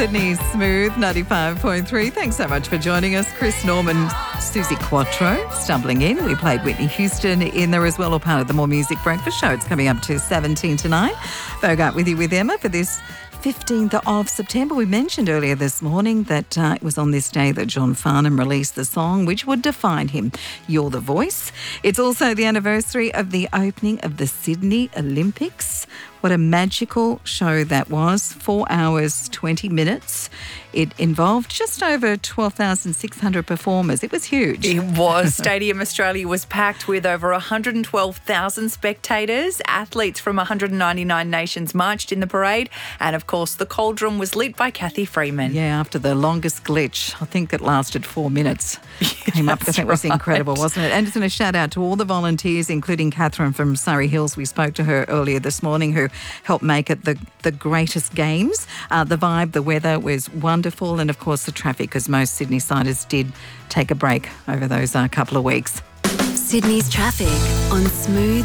Sydney's Smooth 95.3. Thanks so much for joining us. Chris Norman, Susie Quattro stumbling in. We played Whitney Houston in there as well, or part of the More Music Breakfast show. It's coming up to 17 tonight. Bogart with you with Emma for this 15th of September. We mentioned earlier this morning that it was on this day that John Farnham released the song which would define him, You're the Voice. It's also the anniversary of the opening of the Sydney Olympics. What a magical show that was. 4 hours, 20 minutes. It involved just over 12,600 performers. It was huge. It was. Stadium Australia was packed with over 112,000 spectators. Athletes from 199 nations marched in the parade. And, of course, the cauldron was lit by Kathy Freeman. Yeah, after the longest glitch, I think it lasted 4 minutes. Came up. I think it was incredible, wasn't it? And it's a shout out to all the volunteers, including Catherine from Surrey Hills. We spoke to her earlier this morning, who helped make it the greatest games. The vibe, the weather was wonderful, and of course the traffic, because most Sydney-siders did take a break over those couple of weeks. Sydney's traffic on Smooth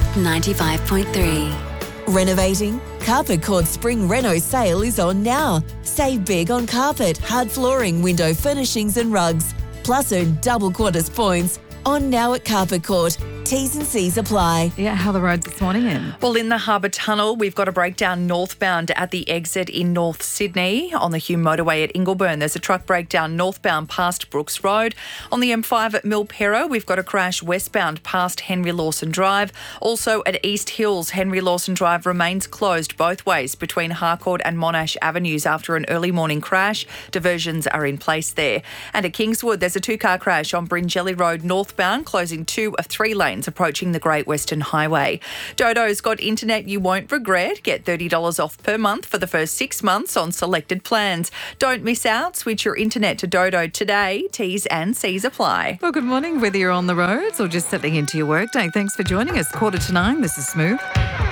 95.3. Renovating? Carpet Court Spring Reno sale is on now. Save big on carpet, hard flooring, window furnishings and rugs. Plus earn double Qantas points. On now at Carpet Court. T's and C's apply. Yeah, how are the roads this morning in? Well, in the Harbour Tunnel, we've got a breakdown northbound at the exit in North Sydney. On the Hume Motorway at Ingleburn, there's a truck breakdown northbound past Brooks Road. On the M5 at Milperra, we've got a crash westbound past Henry Lawson Drive. Also at East Hills, Henry Lawson Drive remains closed both ways between Harcourt and Monash Avenues after an early morning crash. Diversions are in place there. And at Kingswood, there's a two-car crash on Bringelly Road northbound, closing 2 of 3 lanes approaching the Great Western Highway. Dodo's got internet you won't regret. Get $30 off per month for the first 6 months on selected plans. Don't miss out. Switch your internet to Dodo today. T's and C's apply. Well, good morning, whether you're on the roads or just settling into your workday. Thanks for joining us. 8:45. This is Smooth.